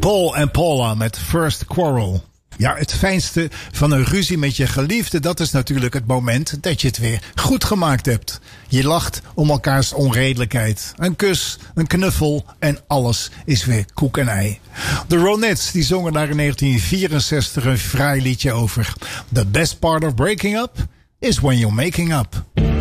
Paul en Paula met First Quarrel. Ja, het fijnste van een ruzie met je geliefde, dat is natuurlijk het moment dat je het weer goed gemaakt hebt. Je lacht om elkaars onredelijkheid. Een kus, een knuffel en alles is weer koek en ei. De Ronettes die zongen daar in 1964 een fraai liedje over. The best part of breaking up is when you're making up.